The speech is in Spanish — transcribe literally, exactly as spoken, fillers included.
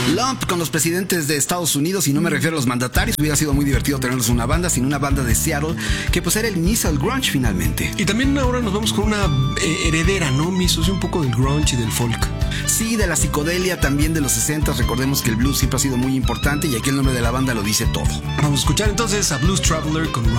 Lump con los presidentes de Estados Unidos, y no me refiero a los mandatarios. Hubiera sido muy divertido tenerlos una banda, sino una banda de Seattle que pues era el inicio del grunge finalmente. Y también ahora nos vamos con una eh, heredera, ¿no? Me asocia un poco del grunge y del folk. Sí, de la psicodelia también de los sesenta. Recordemos que el blues siempre ha sido muy importante y aquí el nombre de la banda lo dice todo. Vamos a escuchar entonces a Blues Traveler con Run